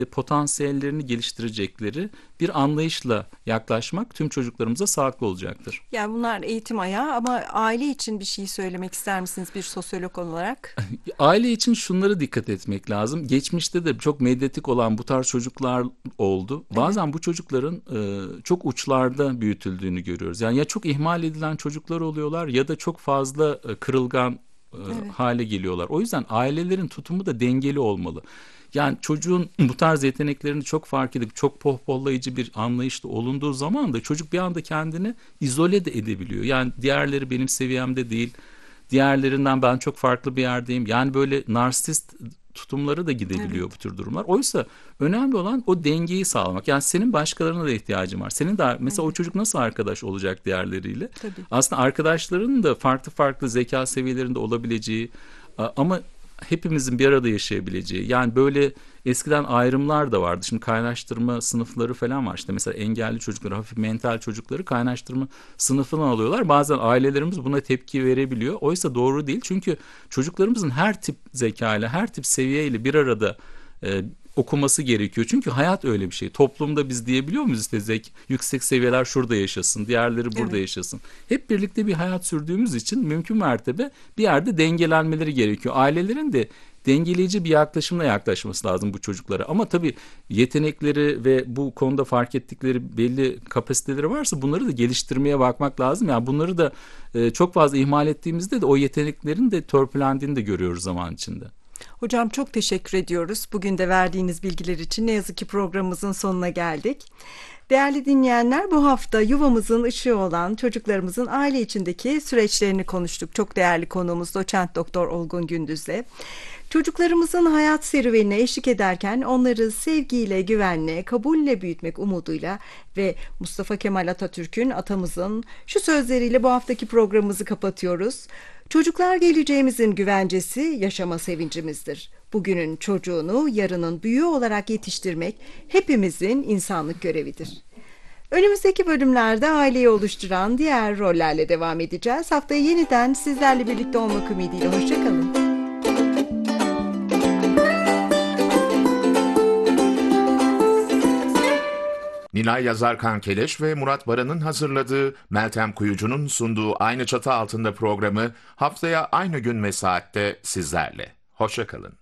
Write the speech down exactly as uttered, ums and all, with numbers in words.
potansiyellerini geliştirecekleri bir anlayışla yaklaşmak tüm çocuklarımıza sağlıklı olacaktır. Yani bunlar eğitim ayağı ama aile için bir şey söylemek ister misiniz bir sosyolog olarak? Aile için şunlara dikkat etmek lazım. Geçmişte de çok medyatik olan bu tarz çocuklar oldu. Evet, Bazen bu çocukların e, çok uçlarda büyütüldüğünü görüyoruz. Yani ya çok ihmal edilen çocuklar oluyorlar ya da çok fazla e, kırılgan e, evet, hale geliyorlar. O yüzden ailelerin tutumu da dengeli olmalı. Yani çocuğun bu tarz yeteneklerini çok fark edip çok pohpollayıcı bir anlayışla olunduğu zaman da çocuk bir anda kendini izole de edebiliyor. Yani diğerleri benim seviyemde değil. Diğerlerinden ben çok farklı bir yerdeyim. Yani böyle narsist tutumları da evet. gidebiliyor bu tür durumlar. Oysa önemli olan o dengeyi sağlamak. Yani senin başkalarına da ihtiyacın var. Senin de mesela o Evet, çocuk nasıl arkadaş olacak diğerleriyle? tabii. Aslında arkadaşlarının da farklı farklı zeka seviyelerinde olabileceği ama hepimizin bir arada yaşayabileceği, yani böyle eskiden ayrımlar da vardı. Şimdi kaynaştırma sınıfları falan var. İşte mesela engelli çocukları, hafif mental çocukları kaynaştırma sınıfına alıyorlar. Bazen ailelerimiz buna tepki verebiliyor. Oysa doğru değil. Çünkü çocuklarımızın her tip zekayla, her tip seviyeyle bir arada e, okuması gerekiyor. Çünkü hayat öyle bir şey. Toplumda biz diyebiliyor muyuz işte zek yüksek seviyeler şurada yaşasın, diğerleri burada Evet. yaşasın. Hep birlikte bir hayat sürdüğümüz için mümkün mertebe bir yerde dengelenmeleri gerekiyor. Ailelerin de dengeleyici bir yaklaşımla yaklaşması lazım bu çocuklara. Ama tabii yetenekleri ve bu konuda fark ettikleri belli kapasiteleri varsa bunları da geliştirmeye bakmak lazım. Yani bunları da e, çok fazla ihmal ettiğimizde de o yeteneklerin de törpülendiğini de görüyoruz zaman içinde. Hocam çok teşekkür ediyoruz. Bugün de verdiğiniz bilgiler için ne yazık ki programımızın sonuna geldik. Değerli dinleyenler, bu hafta yuvamızın ışığı olan çocuklarımızın aile içindeki süreçlerini konuştuk. Çok değerli konuğumuz Doçent Doktor Olgun Gündüz'le. Çocuklarımızın hayat serüvenine eşlik ederken onları sevgiyle, güvenle, kabulle büyütmek umuduyla ve Mustafa Kemal Atatürk'ün, atamızın şu sözleriyle bu haftaki programımızı kapatıyoruz. Çocuklar geleceğimizin güvencesi, yaşama sevincimizdir. Bugünün çocuğunu yarının büyüğü olarak yetiştirmek hepimizin insanlık görevidir. Önümüzdeki bölümlerde aileyi oluşturan diğer rollerle devam edeceğiz. Haftaya yeniden sizlerle birlikte olmak ümidiyle. Hoşçakalın. Nilay Yazarkan Keleş ve Murat Baran'ın hazırladığı, Meltem Kuyucu'nun sunduğu Aynı Çatı Altında programı haftaya aynı gün ve saatte sizlerle. Hoşça kalın.